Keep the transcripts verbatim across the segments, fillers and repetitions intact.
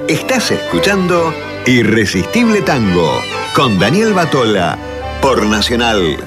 Estás escuchando Irresistible Tango con Daniel Batola por Nacional.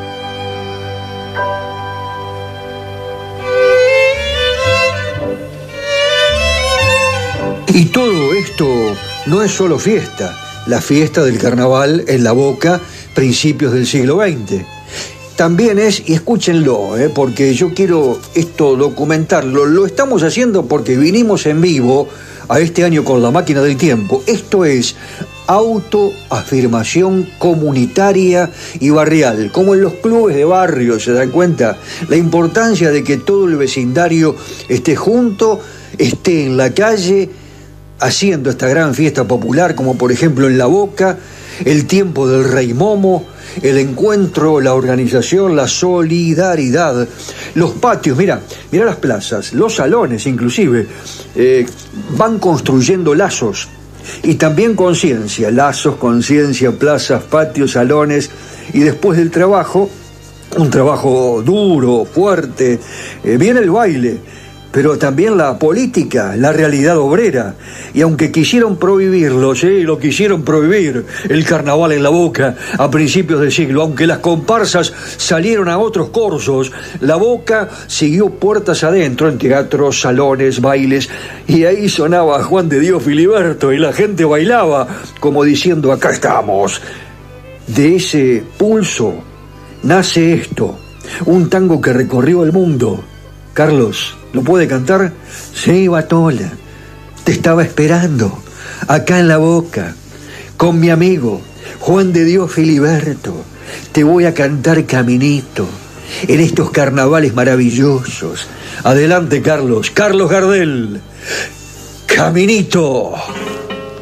Y todo esto no es solo fiesta. La fiesta del carnaval en La Boca, principios del siglo veinte. También es, y escúchenlo, eh, porque yo quiero esto documentarlo, lo estamos haciendo porque vinimos en vivo a este año con la máquina del tiempo. Esto es autoafirmación comunitaria y barrial, como en los clubes de barrio, ¿se dan cuenta? La importancia de que todo el vecindario esté junto, esté en la calle, haciendo esta gran fiesta popular, como por ejemplo en La Boca, el tiempo del Rey Momo, el encuentro, la organización, la solidaridad, los patios, mira, mira las plazas, los salones inclusive, eh, van construyendo lazos y también conciencia, lazos, conciencia, plazas, patios, salones, y después del trabajo, un trabajo duro, fuerte, eh, viene el baile, pero también la política, la realidad obrera. Y aunque quisieron prohibirlo, sí, lo quisieron prohibir, el carnaval en La Boca a principios del siglo, aunque las comparsas salieron a otros corsos, La Boca siguió puertas adentro en teatros, salones, bailes, y ahí sonaba Juan de Dios Filiberto y la gente bailaba como diciendo, acá estamos. De ese pulso nace esto, un tango que recorrió el mundo. Carlos, ¿lo puede cantar? Sí, Batola, te estaba esperando, acá en La Boca, con mi amigo Juan de Dios Filiberto. Te voy a cantar Caminito, en estos carnavales maravillosos. Adelante, Carlos, Carlos Gardel, Caminito.